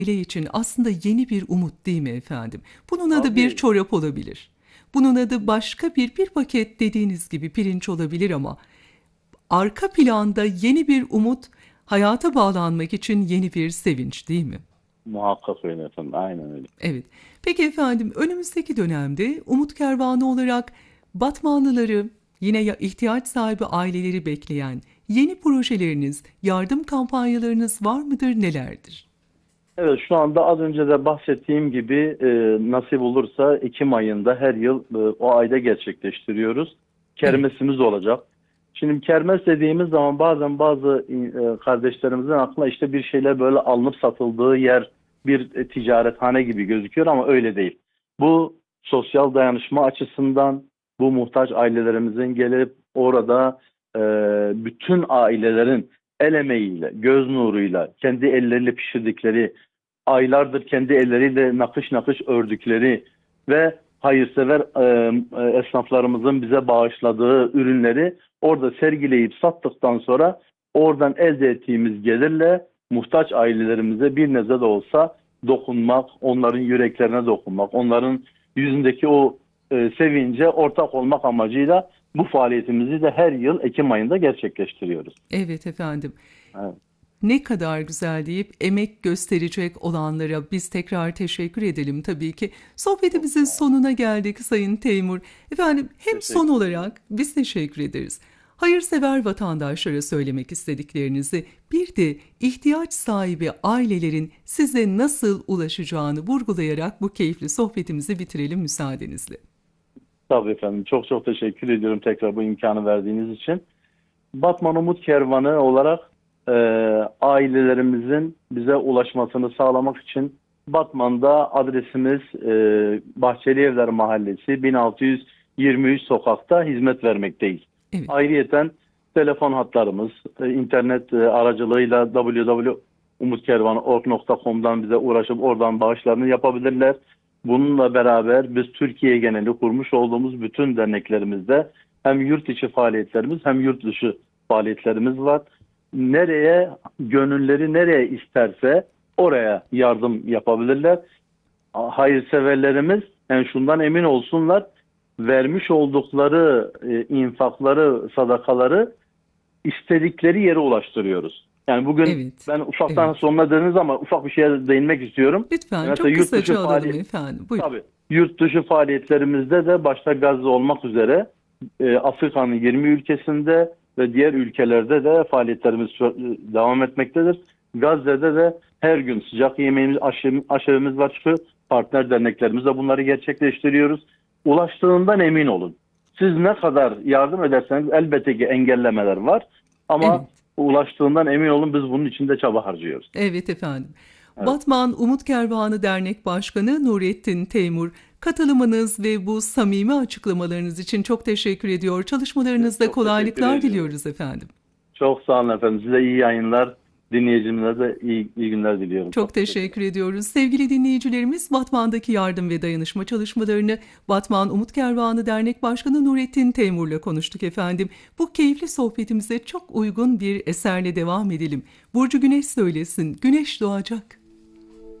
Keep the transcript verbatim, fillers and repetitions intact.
aile için aslında yeni bir umut değil mi efendim? Bunun adı bir Tabii, çorap olabilir. Bunun adı başka bir bir paket dediğiniz gibi pirinç olabilir ama arka planda yeni bir umut, hayata bağlanmak için yeni bir sevinç değil mi? muhakkak öyle efendim. Aynen öyle. Evet. Peki efendim önümüzdeki dönemde Umut Kervanı olarak Batmanlıları yine ya- ihtiyaç sahibi aileleri bekleyen yeni projeleriniz, yardım kampanyalarınız var mıdır, nelerdir? Evet, şu anda az önce de bahsettiğim gibi e, nasip olursa Ekim ayında her yıl e, o ayda gerçekleştiriyoruz. Evet, Kermesimiz olacak. Şimdi kermes dediğimiz zaman bazen bazı e, kardeşlerimizin aklına işte bir şeyler böyle alınıp satıldığı yer, bir e, ticarethane gibi gözüküyor ama öyle değil. Bu sosyal dayanışma açısından bu muhtaç ailelerimizin gelip orada e, bütün ailelerin el emeğiyle, göz nuruyla, kendi elleriyle pişirdikleri, aylardır kendi elleriyle nakış nakış ördükleri ve hayırsever e, e, esnaflarımızın bize bağışladığı ürünleri orada sergileyip sattıktan sonra oradan elde ettiğimiz gelirle muhtaç ailelerimize bir nebze de olsa dokunmak, onların yüreklerine dokunmak, onların yüzündeki o e, sevince ortak olmak amacıyla bu faaliyetimizi de her yıl Ekim ayında gerçekleştiriyoruz. evet efendim. Evet, Ne kadar güzel deyip emek gösterecek olanlara biz tekrar teşekkür edelim tabii ki. çok Sohbetimizin sağ olun. sonuna geldik Sayın Teymur. Efendim hem son Teşekkür ederim. olarak biz teşekkür ederiz. Hayırsever vatandaşlara söylemek istediklerinizi, bir de ihtiyaç sahibi ailelerin size nasıl ulaşacağını vurgulayarak bu keyifli sohbetimizi bitirelim müsaadenizle. Tabii efendim. Çok çok teşekkür ediyorum tekrar bu imkanı verdiğiniz için. Batman Umut Kervanı olarak e, ailelerimizin bize ulaşmasını sağlamak için Batman'da adresimiz e, Bahçeli Evler Mahallesi bin altı yüz yirmi üç sokakta hizmet vermekteyiz. Evet, Ayrıyeten telefon hatlarımız, e, internet e, aracılığıyla w w w nokta umutkervanı nokta org nokta com'dan bize uğraşıp oradan bağışlarını yapabilirler. Bununla beraber biz Türkiye geneli kurmuş olduğumuz bütün derneklerimizde hem yurt içi faaliyetlerimiz hem yurt dışı faaliyetlerimiz var. Nereye, gönülleri nereye isterse oraya yardım yapabilirler. Hayırseverlerimiz yani şundan emin olsunlar, vermiş oldukları e, infakları, sadakaları istedikleri yere ulaştırıyoruz. Yani bugün evet, ben ufaktan evet. sonuna dediniz ama ufak bir şeye değinmek istiyorum. Lütfen Mesela çok yurt dışı kısaca alalım faaliyet efendim. Buyurun. Tabii. Yurt dışı faaliyetlerimizde de başta Gazze olmak üzere e, Afrika'nın yirmi ülkesinde ve diğer ülkelerde de faaliyetlerimiz ço- e, devam etmektedir. Gazze'de de her gün sıcak yemeğimiz, aşı, aşevimiz var. Şu partner derneklerimizle bunları gerçekleştiriyoruz. Ulaştığından emin olun. Siz ne kadar yardım ederseniz elbette ki engellemeler var. Ama Evet. ulaştığından emin olun biz bunun için de çaba harcıyoruz. Evet efendim. Evet. Batman Umut Kervanı Dernek Başkanı Nurettin Teymur, katılımınız ve bu samimi açıklamalarınız için çok teşekkür ediyor. Çalışmalarınızda Çok teşekkür kolaylıklar ediyorum. diliyoruz efendim. Çok sağ olun efendim. Size iyi yayınlar. Dinleyicimize de iyi, iyi günler diliyorum. Çok Çok teşekkürler. teşekkür ediyoruz. Sevgili dinleyicilerimiz, Batman'daki yardım ve dayanışma çalışmalarını Batman Umut Kervanı Dernek Başkanı Nurettin Teymur'la konuştuk efendim. Bu keyifli sohbetimize çok uygun bir eserle devam edelim. Burcu Güneş söylesin, Güneş doğacak.